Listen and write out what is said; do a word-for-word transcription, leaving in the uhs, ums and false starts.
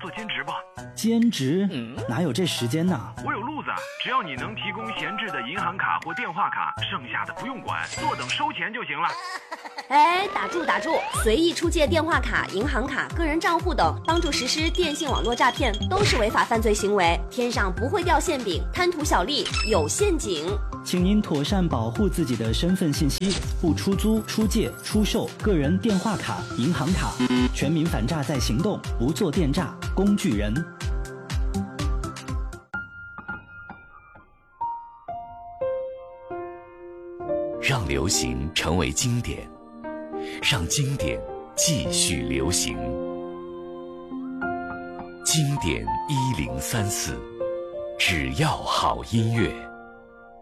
做兼职吧。 兼职？嗯，哪有这时间呢？ 我有路子，只要你能提供闲置的银行卡或电话卡，剩下的不用管，坐等收钱就行了。 哎，打住打住！随意出借电话卡、银行卡、个人账户等，帮助实施电信网络诈骗，都是违法犯罪行为。天上不会掉馅饼，贪图小利有陷阱。 请您妥善保护自己的身份信息，不出租、出借、出售个人电话卡、银行卡。全民反诈在行动，不做电诈工具人。 让流行成为经典，让经典继续流行。经典一零三四，只要好音乐。